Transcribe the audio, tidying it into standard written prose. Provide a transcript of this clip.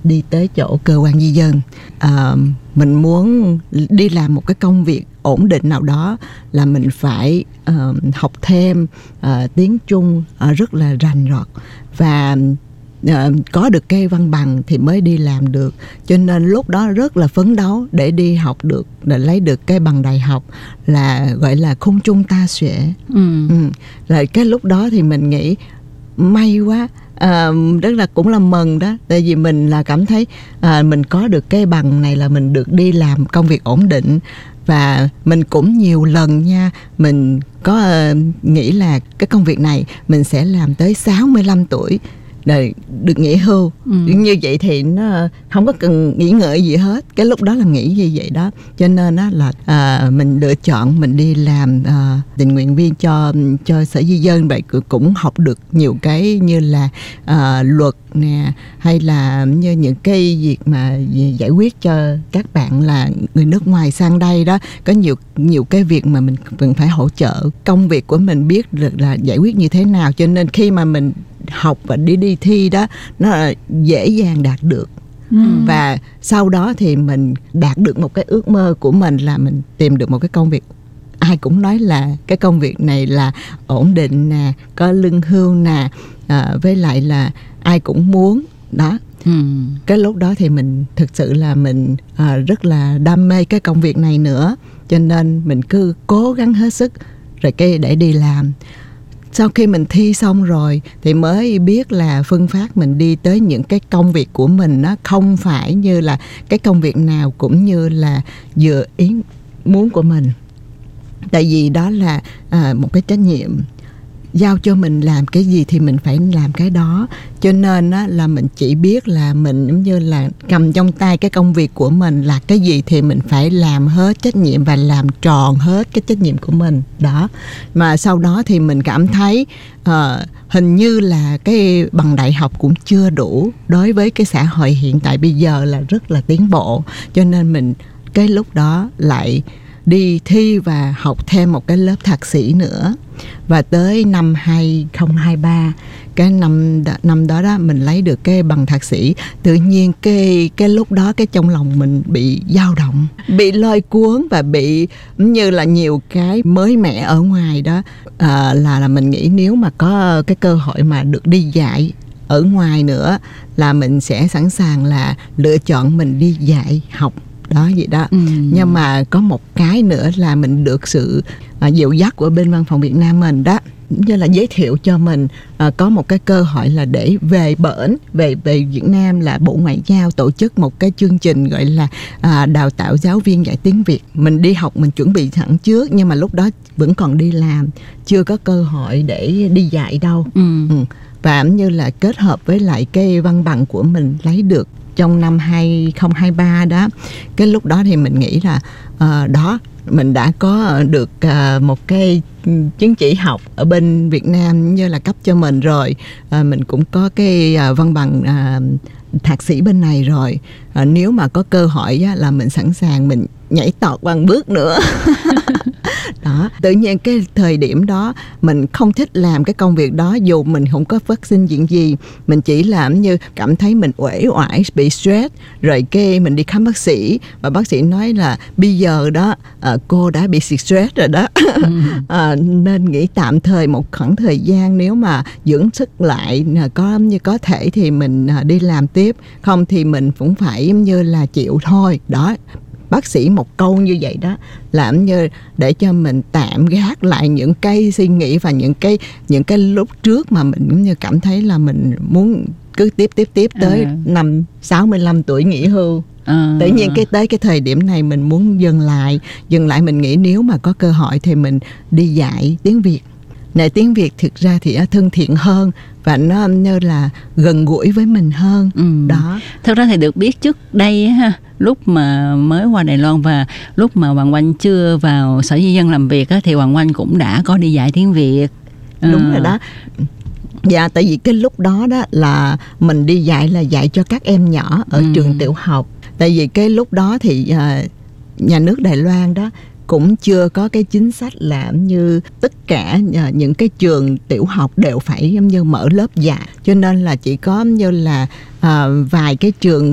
đi tới chỗ cơ quan di dân. Mình muốn đi làm một cái công việc ổn định nào đó là mình phải học thêm tiếng Trung rất là rành rọt, và có được cái văn bằng thì mới đi làm được. Cho nên lúc đó rất là phấn đấu để đi học được, để lấy được cái bằng đại học là gọi là không trung ta sẽ. Rồi cái lúc đó thì mình nghĩ may quá, rất là cũng là mừng đó, tại vì mình là cảm thấy mình có được cái bằng này là mình được đi làm công việc ổn định. Và mình cũng nhiều lần nha, mình có nghĩ là cái công việc này mình sẽ làm tới 65 tuổi để được nghỉ hưu. Như vậy thì nó không có cần nghĩ ngợi gì hết. Cái lúc đó là nghĩ như vậy đó. Cho nên đó là mình lựa chọn mình đi làm tình nguyện viên cho Sở Di dân. Vậy cũng học được nhiều cái như là luật nè, hay là như những cái việc mà giải quyết cho các bạn là người nước ngoài sang đây đó. Có nhiều cái việc mà mình cần phải hỗ trợ. Công việc của mình biết được là giải quyết như thế nào, cho nên khi mà mình học và đi thi đó, nó là dễ dàng đạt được. Và sau đó thì mình đạt được một cái ước mơ của mình là mình tìm được một cái công việc. Ai cũng nói là cái công việc này là ổn định nè, có lương hưu nè, với lại là ai cũng muốn đó. Cái lúc đó thì mình thực sự là mình rất là đam mê cái công việc này nữa, cho nên mình cứ cố gắng hết sức rồi cái để đi làm. Sau khi mình thi xong rồi thì mới biết là Phương Pháp mình đi tới những cái công việc của mình nó không phải như là cái công việc nào cũng như là vừa ý muốn của mình. Tại vì đó là một cái trách nhiệm, giao cho mình làm cái gì thì mình phải làm cái đó. Cho nên á, là mình chỉ biết là mình giống như là cầm trong tay cái công việc của mình là cái gì thì mình phải làm hết trách nhiệm và làm tròn hết cái trách nhiệm của mình đó. Mà sau đó thì mình cảm thấy hình như là cái bằng đại học cũng chưa đủ đối với cái xã hội hiện tại bây giờ là rất là tiến bộ. Cho nên mình cái lúc đó lại đi thi và học thêm một cái lớp thạc sĩ nữa. Và tới năm 2023, cái năm đó mình lấy được cái bằng thạc sĩ. Tự nhiên cái lúc đó cái trong lòng mình bị dao động, bị lôi cuốn và bị như là nhiều cái mới mẻ ở ngoài đó. Là mình nghĩ nếu mà có cái cơ hội mà được đi dạy ở ngoài nữa là mình sẽ sẵn sàng là lựa chọn mình đi dạy học đó vậy đó. Nhưng mà có một cái nữa là mình được sự dìu dắt của bên văn phòng Việt Nam mình đó, như là giới thiệu cho mình có một cái cơ hội là để về bển về Việt Nam, là Bộ Ngoại giao tổ chức một cái chương trình gọi là đào tạo giáo viên dạy tiếng Việt. Mình đi học mình chuẩn bị sẵn trước, nhưng mà lúc đó vẫn còn đi làm, chưa có cơ hội để đi dạy đâu. Và như là kết hợp với lại cái văn bằng của mình lấy được trong năm 2023 đó. Cái lúc đó thì mình nghĩ là đó, mình đã có được một cái chứng chỉ học ở bên Việt Nam như là cấp cho mình rồi. Mình cũng có cái văn bằng thạc sĩ bên này rồi. Nếu mà có cơ hội á, là mình sẵn sàng mình nhảy tọt bằng bước nữa. Đó, tự nhiên cái thời điểm đó mình không thích làm cái công việc đó, dù mình không có phát sinh chuyện gì, mình chỉ làm như cảm thấy mình uể oải, bị stress. Rồi cái mình đi khám bác sĩ và bác sĩ nói là bây giờ đó cô đã bị stress rồi đó. Nên nghĩ tạm thời một khoảng thời gian, nếu mà dưỡng sức lại có thể thì mình đi làm tiếp, không thì mình cũng phải như là chịu thôi đó. Bác sĩ một câu như vậy đó, làm như để cho mình tạm gác lại những cái suy nghĩ và những cái lúc trước mà mình cũng như cảm thấy là mình muốn cứ tiếp tới năm 65 tuổi nghỉ hưu. Tự nhiên tới cái thời điểm này mình muốn dừng lại. Mình nghĩ nếu mà có cơ hội thì mình đi dạy tiếng Việt. Này, tiếng Việt thực ra thì thân thiện hơn và nó như là gần gũi với mình hơn. Đó. Thật ra thì được biết trước đây ha, lúc mà mới qua Đài Loan và lúc mà Hoàng Oanh chưa vào Sở Di dân làm việc á, thì Hoàng Oanh cũng đã có đi dạy tiếng Việt. Đúng rồi đó. Dạ, tại vì cái lúc đó đó là mình đi dạy là dạy cho các em nhỏ ở trường tiểu học. Tại vì cái lúc đó thì nhà nước Đài Loan đó cũng chưa có cái chính sách làm như tất cả những cái trường tiểu học đều phải như mở lớp dạy, cho nên là chỉ có như là vài cái trường